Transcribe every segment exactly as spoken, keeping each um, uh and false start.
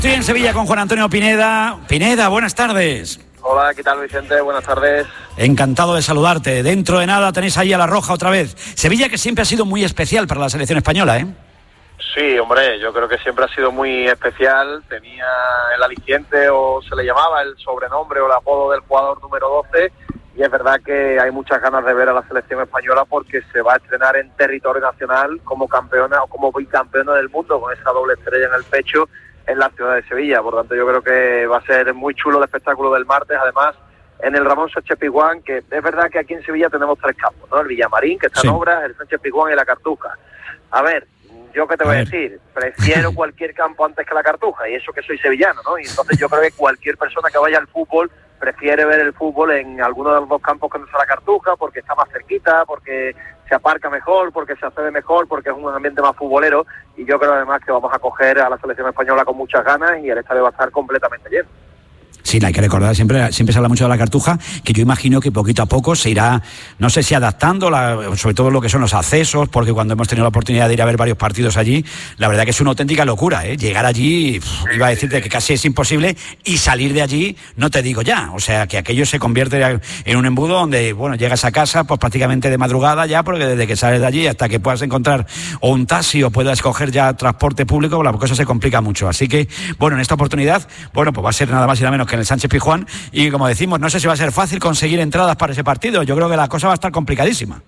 Estoy en Sevilla con Juan Antonio Pineda. Pineda, buenas tardes. Hola, ¿qué tal, Vicente? Buenas tardes. Encantado de saludarte. Dentro de nada tenéis ahí a La Roja otra vez. Sevilla, que siempre ha sido muy especial para la selección española, ¿eh? Sí, hombre, yo creo que siempre ha sido muy especial. Tenía el aliciente, o se le llamaba el sobrenombre o el apodo del jugador número doce. Y es verdad que hay muchas ganas de ver a la selección española porque se va a estrenar en territorio nacional como campeona o como bicampeona del mundo, con esa doble estrella en el pecho en la ciudad de Sevilla. Por tanto, yo creo que va a ser muy chulo el espectáculo del martes. Además, en el Ramón Sánchez Pizjuán, que es verdad que aquí en Sevilla tenemos tres campos, ¿no? El Villamarín, que está sí. en obras, el Sánchez Pizjuán y la Cartuja. A ver, yo qué te voy a, a decir, prefiero cualquier campo antes que la Cartuja, y eso que soy sevillano, ¿no? Y entonces yo creo que cualquier persona que vaya al fútbol prefiere ver el fútbol en alguno de los dos campos que no sea la Cartuja, porque está más cerquita, porque se aparca mejor, porque se accede mejor, porque es un ambiente más futbolero, y yo creo además que vamos a coger a la selección española con muchas ganas y el estadio va a estar completamente lleno. Sí, hay que recordar, siempre, siempre se habla mucho de la Cartuja, que yo imagino que poquito a poco se irá, no sé si adaptando, la, sobre todo lo que son los accesos, porque cuando hemos tenido la oportunidad de ir a ver varios partidos allí, la verdad que es una auténtica locura, ¿eh? Llegar allí, pff, iba a decirte que casi es imposible, y salir de allí, no te digo ya, o sea, que aquello se convierte en un embudo donde, bueno, llegas a casa pues prácticamente de madrugada ya, porque desde que sales de allí hasta que puedas encontrar o un taxi o puedas coger ya transporte público, la cosa se complica mucho. Así que, bueno, en esta oportunidad, bueno, pues va a ser nada más y nada menos que en el Sánchez Pizjuán, y como decimos, no sé si va a ser fácil conseguir entradas para ese partido. Yo creo que la cosa va a estar complicadísima.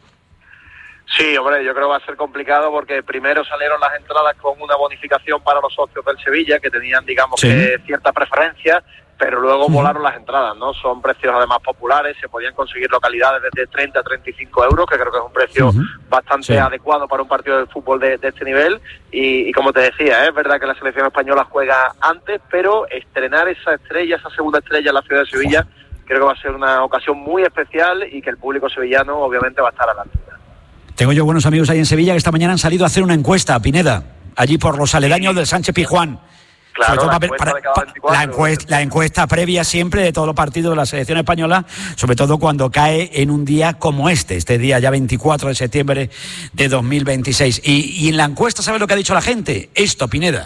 Sí, hombre, yo creo que va a ser complicado porque primero salieron las entradas con una bonificación para los socios del Sevilla, que tenían, digamos, sí. que cierta preferencia, pero luego uh-huh. volaron las entradas, ¿no? Son precios además populares, se podían conseguir localidades desde treinta a treinta y cinco euros, que creo que es un precio uh-huh. bastante sí. adecuado para un partido de fútbol de, de este nivel, y, y como te decía, ¿eh? Es verdad que la selección española juega antes, pero estrenar esa estrella, esa segunda estrella en la ciudad de Sevilla, uh-huh. creo que va a ser una ocasión muy especial y que el público sevillano obviamente va a estar a la altura. Tengo yo buenos amigos ahí en Sevilla que esta mañana han salido a hacer una encuesta, Pineda, allí por los aledaños sí. del Sánchez Pizjuán. Claro, la, para, encuesta para, para, veinticuatro, la, encuesta, la encuesta previa siempre de todos los partidos de la selección española, sobre todo cuando cae en un día como este, este día ya veinticuatro de septiembre de dos mil veintiséis. Y, y en la encuesta, ¿sabes lo que ha dicho la gente? Esto, Pineda.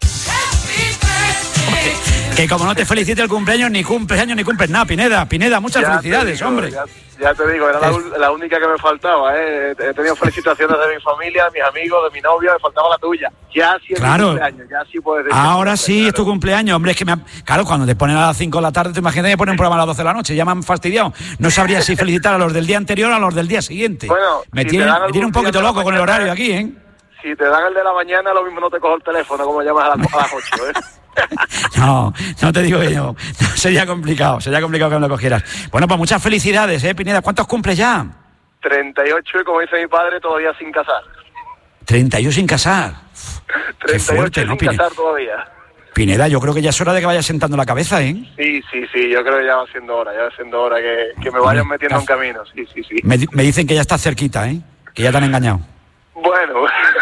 Que, que como no te felicite el cumpleaños, ni cumpleaños ni cumples nada, Pineda. Pineda, muchas ya felicidades, digo, hombre. Ya, ya te digo, era la, la única que me faltaba, ¿eh? He tenido felicitaciones de mi familia, de mis amigos, de mi novia, me faltaba la tuya. Ya sí es claro. mi cumpleaños, ya sí puedes decir. Ahora sí, claro. Es tu cumpleaños, hombre, es que me ha... Claro, cuando te ponen a las cinco de la tarde, te imaginas que ponen un programa a las doce de la noche, ya me han fastidiado. No sabría si felicitar a los del día anterior o a los del día siguiente. Bueno, me si tiene, te me tiene un poquito loco mañana, con el horario aquí, ¿eh? Si te dan el de la mañana, lo mismo no te cojo el teléfono, como llamas a las, a las ocho, ¿eh? No, no te digo que no, no, sería complicado, sería complicado que me lo cogieras. Bueno, pues muchas felicidades, ¿eh, Pineda? ¿Cuántos cumples ya? treinta y ocho y como dice mi padre, todavía sin casar. treinta y ocho sin casar. treinta y ocho fuerte, ¿no, sin Pineda? Casar todavía. Pineda, yo creo que ya es hora de que vayas sentando la cabeza, ¿eh? Sí, sí, sí, yo creo que ya va siendo hora, ya va siendo hora que, que me vayan metiendo en camino, sí, sí, sí. Me, me dicen que ya estás cerquita, ¿eh? Que ya te han engañado. Bueno,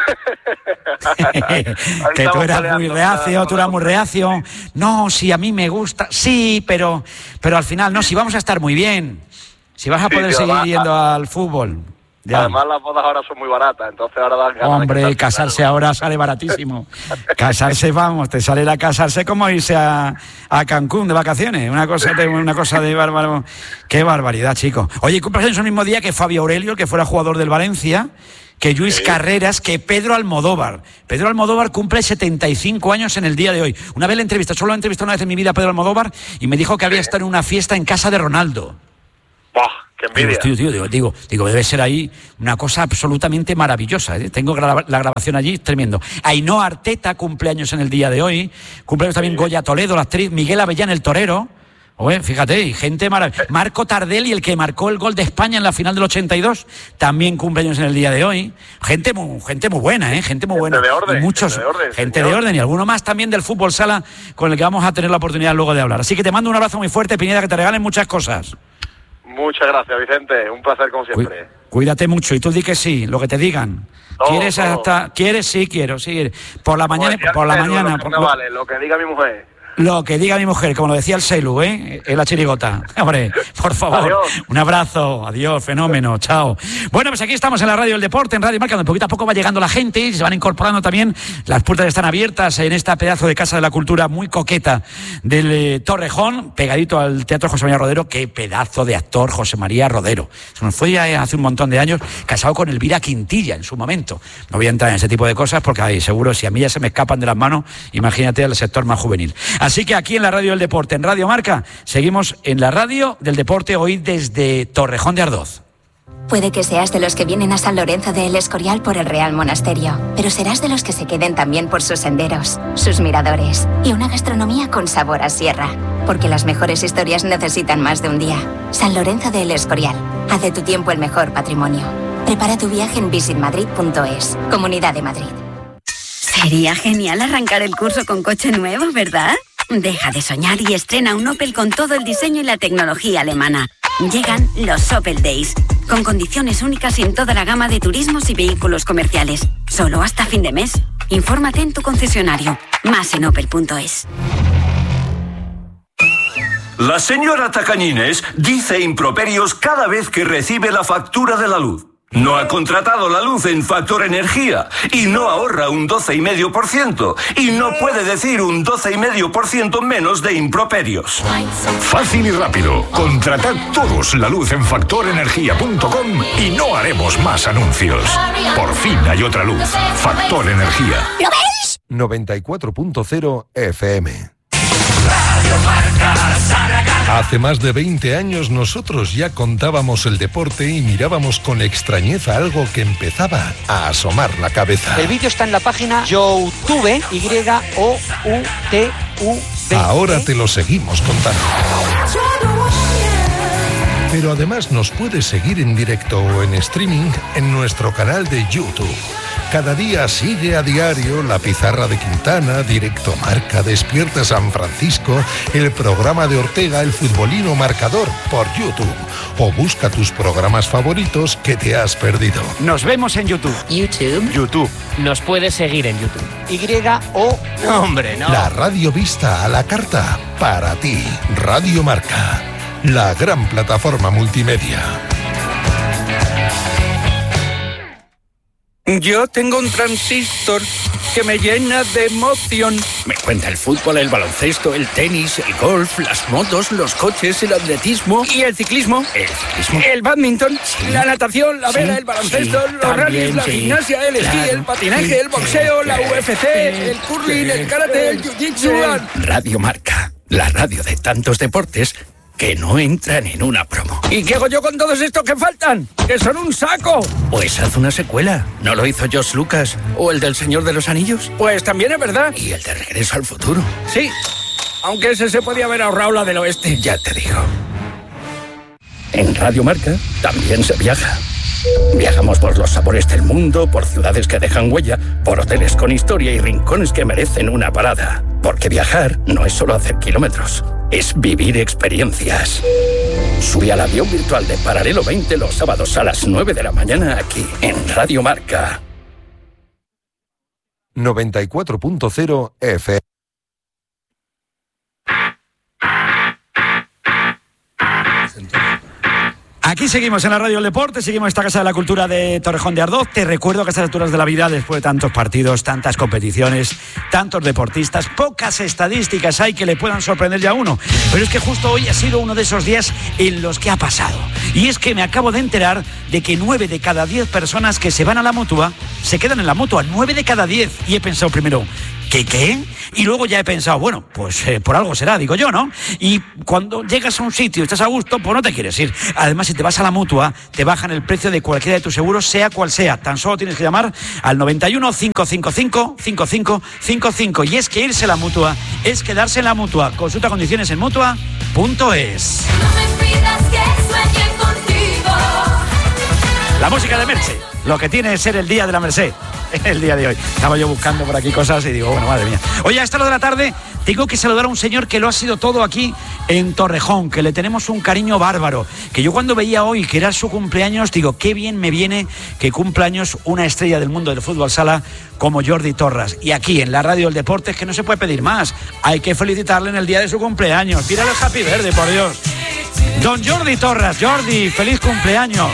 que tú eras muy reacio, tú eras muy reacio. No, sí, a mí me gusta, sí, pero, pero al final no, si vamos a estar muy bien, si vas a sí, poder tío, seguir además, yendo al fútbol. Ya. Además las bodas ahora son muy baratas, entonces ahora dan ganas. Hombre, de casarse claro. Ahora sale baratísimo. Casarse, vamos, te sale la casarse como irse a, a Cancún de vacaciones. Una cosa de una cosa de bárbaro. Qué barbaridad, chicos. Oye, cumples el mismo día que Fabio Aurelio, que fuera jugador del Valencia, que Luis sí. Carreras, que Pedro Almodóvar. Pedro Almodóvar cumple setenta y cinco años en el día de hoy. Una vez le entrevisté, solo he entrevistado una vez en mi vida a Pedro Almodóvar y me dijo que había estado en una fiesta en casa de Ronaldo. ¡Buah! ¡Qué envidia! Digo, tío, tío, digo, digo, digo, debe ser ahí una cosa absolutamente maravillosa, ¿eh? Tengo gra- la grabación allí, es tremendo. Ainhoa Arteta, cumpleaños en el día de hoy. Cumpleaños también sí. Goya Toledo, la actriz. Miguel Avellán, el torero. Oye, fíjate, y gente maravillosa. Marco Tardelli, el que marcó el gol de España en la final del ochenta y dos, también cumpleaños en el día de hoy. Gente muy, gente muy buena, ¿eh? Gente muy gente buena. De orden, y muchos, gente de orden. Gente de orden y alguno más también del fútbol sala con el que vamos a tener la oportunidad luego de hablar. Así que te mando un abrazo muy fuerte, Pineda, que te regalen muchas cosas. Muchas gracias, Vicente. Un placer como siempre. Cuídate mucho y tú di que sí, lo que te digan. No, ¿Quieres no. hasta quieres? Sí, quiero, sí. Por la mañana, por la mañana. Por... Vale, lo que diga mi mujer. Lo que diga mi mujer, como lo decía el Selu, ¿eh? En la chirigota. Hombre, por favor. Adiós. Un abrazo. Adiós, fenómeno. Chao. Bueno, pues aquí estamos en la Radio del Deporte, en Radio Marca, donde poquito a poco va llegando la gente y se van incorporando también. Las puertas están abiertas en esta pedazo de Casa de la Cultura muy coqueta del eh, Torrejón, pegadito al Teatro José María Rodero. Qué pedazo de actor José María Rodero. Se nos fue ya hace un montón de años, casado con Elvira Quintilla en su momento. No voy a entrar en ese tipo de cosas porque ay, seguro si a mí ya se me escapan de las manos, imagínate al sector más juvenil. Así que aquí en la Radio del Deporte, en Radio Marca, seguimos en la Radio del Deporte hoy desde Torrejón de Ardoz. Puede que seas de los que vienen a San Lorenzo de El Escorial por el Real Monasterio, pero serás de los que se queden también por sus senderos, sus miradores y una gastronomía con sabor a sierra, porque las mejores historias necesitan más de un día. San Lorenzo de El Escorial, haz de tu tiempo el mejor patrimonio. Prepara tu viaje en visit madrid punto es, Comunidad de Madrid. Sería genial arrancar el curso con coche nuevo, ¿verdad? Deja de soñar y estrena un Opel con todo el diseño y la tecnología alemana. Llegan los Opel Days, con condiciones únicas en toda la gama de turismos y vehículos comerciales. Solo hasta fin de mes. Infórmate en tu concesionario. Más en opel punto es. La señora Tacañines dice improperios cada vez que recibe la factura de la luz. No ha contratado la luz en Factor Energía y no ahorra un doce coma cinco por ciento y no puede decir un doce coma cinco por ciento menos de improperios. Fácil y rápido. Contratad todos la luz en factor energía punto com y no haremos más anuncios. Por fin hay otra luz. Factor Energía. ¿Lo veis? noventa y cuatro punto cero F M. Hace más de veinte años nosotros ya contábamos el deporte y mirábamos con extrañeza algo que empezaba a asomar la cabeza. El vídeo está en la página YouTube, Y O U T U B. Ahora te lo seguimos contando. Pero además nos puedes seguir en directo o en streaming en nuestro canal de YouTube. Cada día sigue a diario La Pizarra de Quintana, Directo Marca, Despierta San Francisco, el programa de Ortega, El Futbolino Marcador, por YouTube. O busca tus programas favoritos que te has perdido. Nos vemos en YouTube. YouTube. YouTube. Nos puedes seguir en YouTube. Y O... No, hombre, no. La radio vista a la carta, para ti. Radio Marca, la gran plataforma multimedia. Yo tengo un transistor que me llena de emoción. Me cuenta el fútbol, el baloncesto, el tenis, el golf, las motos, los coches, el atletismo y el ciclismo. El ciclismo. El badminton, sí. La natación, la vela, sí. El baloncesto, sí. Los También, rallies, la sí. Gimnasia, el esquí, claro. El patinaje, el boxeo, la U F C, el curling, el karate, el jiu-jitsu. Radio Marca, la radio de tantos deportes que no entran en una promo. ¿Y qué hago yo con todos estos que faltan? ¡Que son un saco! Pues haz una secuela. ¿No lo hizo George Lucas? ¿O el del Señor de los Anillos? Pues también es verdad. ¿Y el de Regreso al Futuro? Sí, aunque ese se podía haber ahorrado la del oeste. Ya te digo. En Radio Marca también se viaja. Viajamos por los sabores del mundo, por ciudades que dejan huella, por hoteles con historia y rincones que merecen una parada. Porque viajar no es solo hacer kilómetros, es vivir experiencias. Sube al avión virtual de Paralelo veinte los sábados a las nueve de la mañana aquí, en Radio Marca. noventa y cuatro punto cero F M. Aquí seguimos en la Radio del Deporte, seguimos en esta Casa de la Cultura de Torrejón de Ardoz. Te recuerdo que a estas alturas de la vida, después de tantos partidos, tantas competiciones, tantos deportistas, pocas estadísticas hay que le puedan sorprender ya a uno. Pero es que justo hoy ha sido uno de esos días en los que ha pasado. Y es que me acabo de enterar de que nueve de cada diez personas que se van a la Mutua se quedan en la Mutua, nueve de cada diez. Y he pensado primero, ¿qué qué? Y luego ya he pensado, bueno, pues eh, por algo será, digo yo, ¿no? Y cuando llegas a un sitio y estás a gusto, pues no te quieres ir. Además, si te vas a la Mutua, te bajan el precio de cualquiera de tus seguros, sea cual sea. Tan solo tienes que llamar al noventa y uno, cinco cinco cinco, cinco cinco cinco cinco. Y es que irse a la Mutua es quedarse en la Mutua. Consulta condiciones en mutua punto es. No me pidas que sueñe contigo. La música de Merche, lo que tiene es ser el día de la Merced, el día de hoy. Estaba yo buscando por aquí cosas y digo, bueno, madre mía. Oye, a esta hora de la tarde tengo que saludar a un señor que lo ha sido todo aquí en Torrejón, que le tenemos un cariño bárbaro, que yo cuando veía hoy que era su cumpleaños, digo, qué bien me viene que cumpleaños una estrella del mundo del fútbol sala como Jordi Torras. Y aquí en la radio del deporte es que no se puede pedir más. Hay que felicitarle en el día de su cumpleaños. Tírale el happy verde, por Dios. Don Jordi Torras. Jordi, feliz cumpleaños.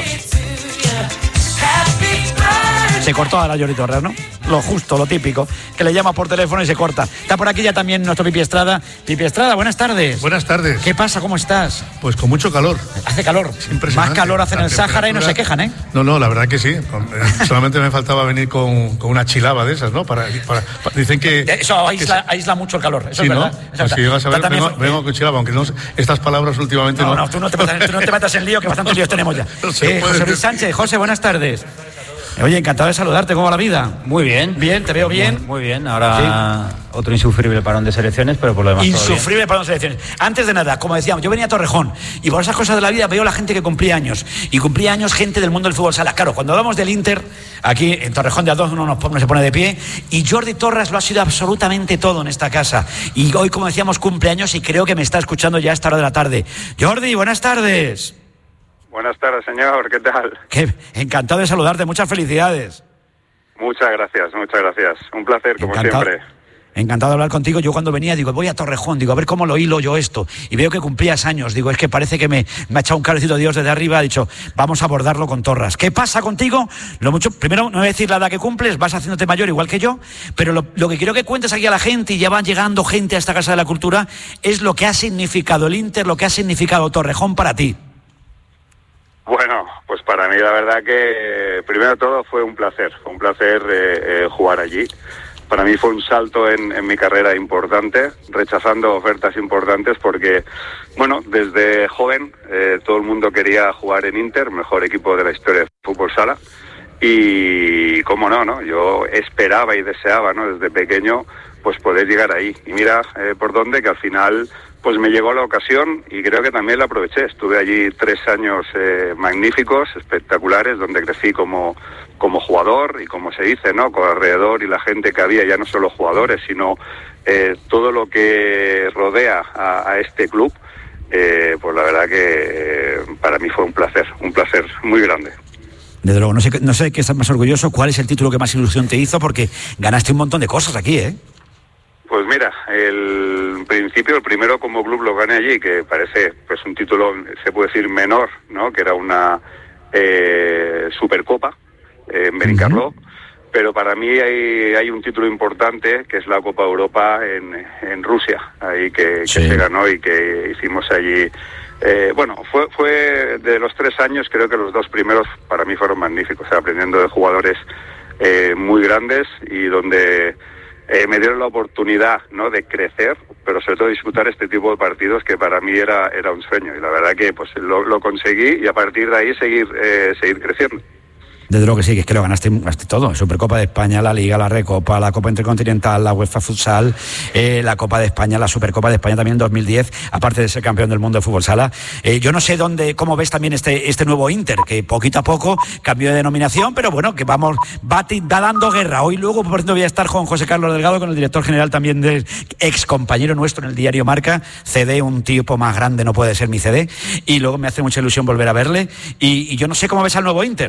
Se cortó ahora Jordi Torras, ¿no? Lo justo, lo típico, que le llama por teléfono y se corta. Está por aquí ya también nuestro Pipi Estrada. Pipi Estrada, buenas tardes. Buenas tardes. ¿Qué pasa? ¿Cómo estás? Pues con mucho calor. Hace calor. Más calor hace en el Sáhara y no se quejan, ¿eh? No, no, la verdad que sí. Solamente me faltaba venir con, con una chilaba de esas, ¿no? Para, para, para dicen que... Eso aísla, que aísla mucho el calor, eso sí, es verdad. ¿no? Eso pues si llegas a ver, vengo, eh... vengo con chilaba, aunque no, estas palabras últimamente no... No, no, tú no te metas, tú no te metas en lío, que bastantes líos tenemos ya. No eh, José Luis Sánchez. José, buenas tardes. Oye, encantado de saludarte, ¿cómo va la vida? Muy bien. Bien, te veo bien. Muy, muy bien, ahora sí. Otro insufrible parón de selecciones, pero por lo demás insufrible todo parón de selecciones. Antes de nada, como decíamos, yo venía a Torrejón y por esas cosas de la vida veo la gente que cumplía años. Y cumplía años gente del mundo del fútbol sala. Claro, cuando hablamos del Inter, aquí en Torrejón de a dos uno no se pone de pie. Y Jordi Torras lo ha sido absolutamente todo en esta casa. Y hoy, como decíamos, cumpleaños y creo que me está escuchando ya a esta hora de la tarde. Jordi, buenas tardes. Buenas tardes, señor. ¿Qué tal? Qué encantado de saludarte. Muchas felicidades. Muchas gracias, muchas gracias. Un placer, como encantado, siempre. Encantado de hablar contigo. Yo cuando venía, digo, voy a Torrejón, digo, a ver cómo lo hilo yo esto. Y veo que cumplías años. Digo, es que parece que me, me ha echado un cablecito de Dios desde arriba. Ha dicho, vamos a abordarlo con Torras. ¿Qué pasa contigo? Lo mucho, primero, no voy a decir la edad que cumples, vas haciéndote mayor igual que yo, pero lo, lo que quiero que cuentes aquí a la gente, y ya van llegando gente a esta Casa de la Cultura, es lo que ha significado el Inter, lo que ha significado Torrejón para ti. Bueno, pues para mí la verdad que primero de todo fue un placer, fue un placer eh, eh, jugar allí. Para mí fue un salto en, en mi carrera importante, rechazando ofertas importantes porque, bueno, desde joven eh, todo el mundo quería jugar en Inter, mejor equipo de la historia de fútbol sala. Y cómo no, ¿no? Yo esperaba y deseaba, ¿no? Desde pequeño, pues poder llegar ahí. Y mira eh, por dónde, que al final... pues me llegó la ocasión y creo que también la aproveché. Estuve allí tres años eh, magníficos, espectaculares, donde crecí como, como jugador y como se dice, ¿no? Con alrededor y la gente que había, ya no solo jugadores, sino eh, todo lo que rodea a, a este club, eh, pues la verdad que eh, para mí fue un placer, un placer muy grande. Desde luego, no sé, no sé qué estás más orgulloso, cuál es el título que más ilusión te hizo, porque ganaste un montón de cosas aquí, ¿eh? Pues mira, el principio, el primero como club lo gané allí, que parece pues un título, se puede decir, menor, ¿no? Que era una eh, Supercopa eh, en Benicarló, uh-huh. Pero para mí hay, hay un título importante, que es la Copa Europa en, en Rusia, ahí que, sí. que se ganó y que hicimos allí. Eh, bueno, fue, fue de los tres años, creo que los dos primeros para mí fueron magníficos, o sea, aprendiendo de jugadores eh, muy grandes y donde... Eh, me dieron la oportunidad, ¿no?, de crecer, pero sobre todo disfrutar este tipo de partidos que para mí era era un sueño y la verdad que pues lo, lo conseguí y a partir de ahí seguir eh, seguir creciendo. Desde luego que sí, que es que lo ganaste, ganaste todo. Supercopa de España, la Liga, la Recopa, la Copa Intercontinental, la UEFA Futsal, eh, la Copa de España, la Supercopa de España también en dos mil diez, aparte de ser campeón del mundo de fútbol sala. Eh, yo no sé dónde, cómo ves también este este nuevo Inter, que poquito a poco cambió de denominación, pero bueno, que vamos, va, va dando guerra. Hoy luego, por ejemplo, voy a estar con José Carlos Delgado, con el director general también del ex compañero nuestro en el diario Marca, C D, un tipo más grande no puede ser mi C D, y luego me hace mucha ilusión volver a verle, y, y yo no sé cómo ves al nuevo Inter.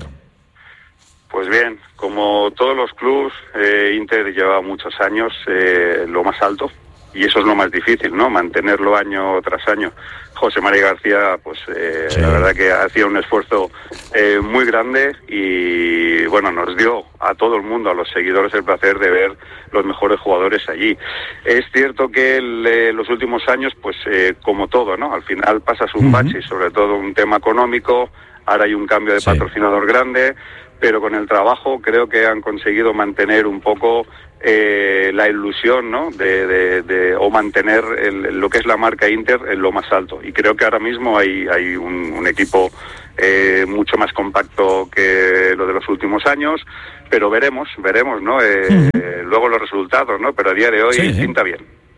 Pues bien, como todos los clubes, eh, Inter lleva muchos años eh, lo más alto y eso es lo más difícil, ¿no? Mantenerlo año tras año. José María García, pues eh, sí. La verdad que hacía un esfuerzo eh, muy grande y bueno, nos dio a todo el mundo, a los seguidores, el placer de ver los mejores jugadores allí. Es cierto que el, eh, los últimos años, pues eh, como todo, ¿no? Al final pasas un uh-huh. bache, sobre todo un tema económico, ahora hay un cambio de sí. patrocinador grande, pero con el trabajo creo que han conseguido mantener un poco eh, la ilusión, ¿no? De, de, de o mantener el, lo que es la marca Inter en lo más alto. Y creo que ahora mismo hay, hay un, un equipo eh, mucho más compacto que lo de los últimos años, pero veremos, veremos, ¿no? Eh, mm. eh, luego los resultados, ¿no? Pero a día de hoy sí, pinta bien.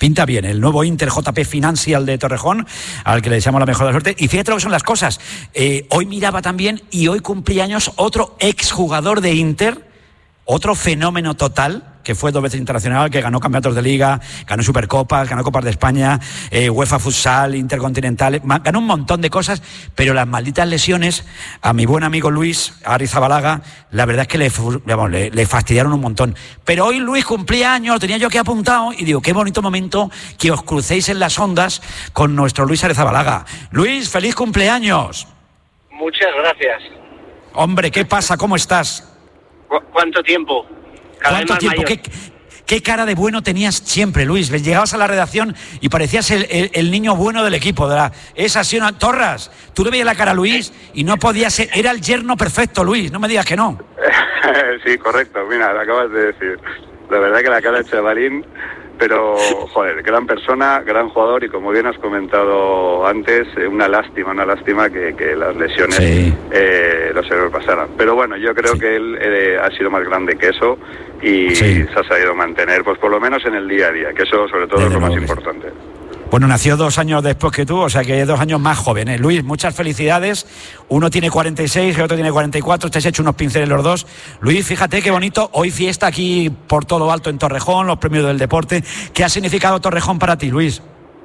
pinta bien. El nuevo Inter J P Financial de Torrejón, al que le deseamos la mejor de la suerte. Y fíjate lo que son las cosas. Eh, hoy miraba también y hoy cumplía años otro exjugador de Inter, otro fenómeno total, que fue dos veces internacional, que ganó campeonatos de liga, ganó Supercopas, ganó Copas de España, eh, UEFA Futsal, Intercontinental, ganó un montón de cosas, pero las malditas lesiones a mi buen amigo Luis Arrizabalaga, la verdad es que le, digamos, le, le fastidiaron un montón. Pero hoy Luis cumplía años, lo tenía yo aquí apuntado, y digo, qué bonito momento que os crucéis en las ondas con nuestro Luis Arrizabalaga. Luis, feliz cumpleaños. Muchas gracias. Hombre, ¿qué pasa? ¿Cómo estás? ¿Cu- ¿Cuánto tiempo? Cada ¿Cuánto tiempo? ¿Qué, ¿Qué cara de bueno tenías siempre, Luis? Llegabas a la redacción y parecías el, el, el niño bueno del equipo. De la, es así, una, Torras, tú le veías la cara a Luis y no podía ser... Era el yerno perfecto, Luis, no me digas que no. Sí, correcto, mira, lo acabas de decir. La verdad que la cara de chavalín, pero, joder, gran persona, gran jugador y como bien has comentado antes, eh, una lástima, una lástima que, que las lesiones sí. eh, lo sobrepasaran. Pero bueno, yo creo sí. que él eh, ha sido más grande que eso y sí. se ha sabido mantener, pues por lo menos en el día a día, que eso sobre todo Desde es lo más importante. Bueno, nació dos años después que tú, o sea que dos años más joven, ¿eh? Luis, muchas felicidades. Uno tiene cuarenta y seis, el otro tiene cuarenta y cuatro, te has hecho unos pinceles los dos. Luis, fíjate qué bonito, hoy fiesta aquí por todo lo alto en Torrejón, los premios del deporte. ¿Qué ha significado Torrejón para ti, Luis?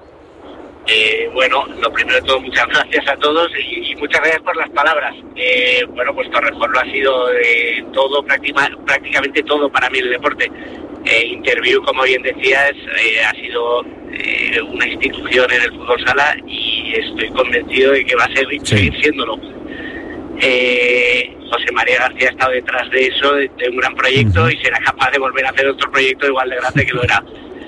Eh, bueno, lo primero de todo, muchas gracias a todos y, y muchas gracias por las palabras. Eh, bueno, pues Torrejón lo ha sido eh, todo, práctica, prácticamente todo para mí el deporte. Eh, Interview, como bien decías, eh, ha sido eh, una institución en el fútbol sala y estoy convencido de que va a ser, sí. seguir siéndolo. Eh, José María García ha estado detrás de eso, de, de un gran proyecto, uh-huh. y será capaz de volver a hacer otro proyecto igual de grande que lo era.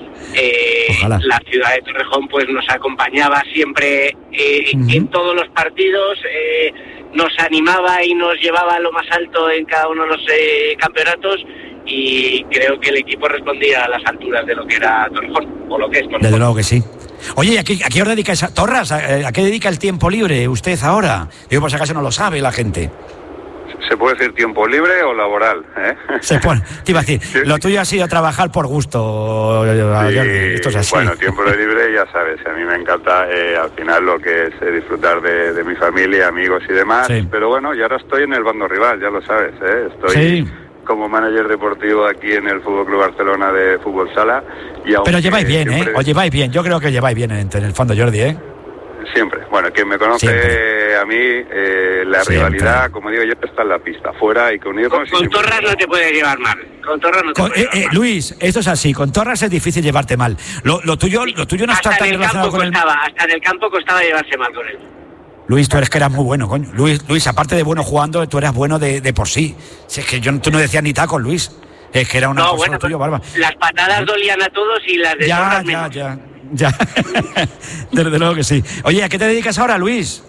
Eh, la ciudad de Torrejón pues nos acompañaba siempre eh, uh-huh. en todos los partidos, eh, nos animaba y nos llevaba a lo más alto en cada uno de los eh, campeonatos. Y creo que el equipo respondía a las alturas de lo que era Torrejón, o lo que es Torrejón. Desde luego que sí. Oye, ¿a qué, a qué os dedicáis? A, Torras, ¿a, ¿a qué dedica el tiempo libre usted ahora? Digo, por si acaso no lo sabe la gente. ¿Se puede decir tiempo libre o laboral? ¿eh? Se pone, te iba a decir, sí. Lo tuyo ha sido trabajar por gusto. Sí, esto es así. Bueno, tiempo libre, ya sabes, a mí me encanta eh, al final lo que es eh, disfrutar de, de mi familia, amigos y demás. Sí. Pero bueno, yo ahora estoy en el bando rival, ya lo sabes, ¿eh? Estoy... Sí. como manager deportivo aquí en el Fútbol Club Barcelona de Fútbol Sala. Y pero lleváis bien, siempre... ¿eh? Os lleváis bien, yo creo que lleváis bien en, en el fondo, Jordi, ¿eh? Siempre. Bueno, quien me conoce siempre. A mí, eh, la siempre. Rivalidad, como digo yo, está en la pista, fuera y con Con, con Torras no te puedes llevar mal. Con Torras no te con, puedes eh, llevar eh, mal. Luis, esto es así, con Torras es difícil llevarte mal. Lo, lo tuyo lo tuyo no hasta está tan relacionado con costaba, el... Hasta en el campo costaba llevarse mal con él. Luis, tú eres que eras muy bueno, coño. Luis, Luis, aparte de bueno jugando, tú eras bueno de, de por sí. Si es que yo, tú no decías ni tacos, Luis. Es que era una no, cosa bueno, tuyo, barba. Las patadas ¿sí? dolían a todos y las de ya, Torras ya, menos. ya, ya, ya. Desde luego que sí. Oye, ¿a qué te dedicas ahora, Luis?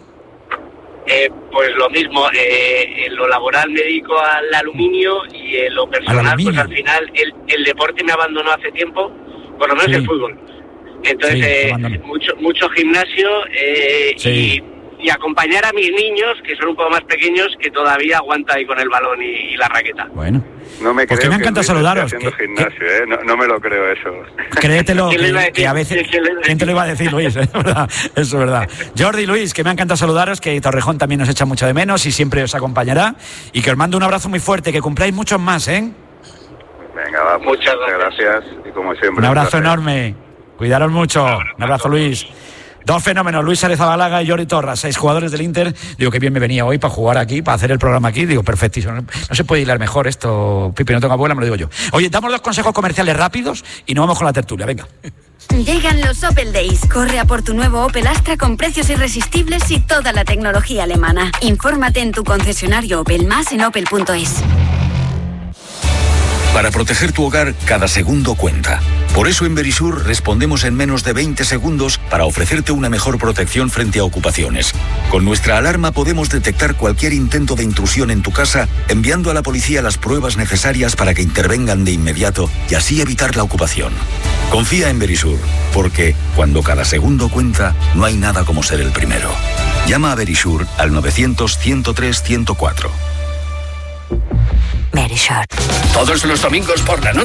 Eh, pues lo mismo, eh, en lo laboral me dedico al aluminio y en lo personal, al pues al final el, el deporte me abandonó hace tiempo, por lo menos sí. el fútbol. Entonces, sí, eh, mucho mucho gimnasio eh, sí. y, y acompañar a mis niños, que son un poco más pequeños, que todavía aguanta ahí con el balón y, y la raqueta. Bueno. No me pues creo que me encanta que saludaros. Haciendo que, gimnasio, que... ¿eh? no, no me lo creo eso. Créetelo, que, que a veces... ¿Quién te lo iba a decir, Luis? Es verdad, eso es verdad. Jordi, Luis, que me encanta saludaros, que Torrejón también nos echa mucho de menos y siempre os acompañará. Y que os mando un abrazo muy fuerte, que cumpláis muchos más, ¿eh? Venga, va, muchas gracias. gracias. Y como siempre... Un abrazo un enorme. Cuidaros mucho. Un abrazo, Luis. Dos fenómenos, Luis Arrizabalaga y Jordi Torras, seis jugadores del Inter. Digo, que bien me venía hoy para jugar aquí, para hacer el programa aquí. Digo, perfectísimo. No, no se puede hilar mejor esto, Pipe, no tengo abuela, me lo digo yo. Oye, damos dos consejos comerciales rápidos y nos vamos con la tertulia, venga. Llegan los Opel Days. Corre a por tu nuevo Opel Astra con precios irresistibles y toda la tecnología alemana. Infórmate en tu concesionario Opel Más en opel punto es. Para proteger tu hogar, cada segundo cuenta. Por eso en Verisur respondemos en menos de veinte segundos para ofrecerte una mejor protección frente a ocupaciones. Con nuestra alarma podemos detectar cualquier intento de intrusión en tu casa, enviando a la policía las pruebas necesarias para que intervengan de inmediato y así evitar la ocupación. Confía en Verisur, porque cuando cada segundo cuenta, no hay nada como ser el primero. Llama a Verisur al novecientos, ciento tres, ciento cuatro. Verisur. Todos los domingos por la noche.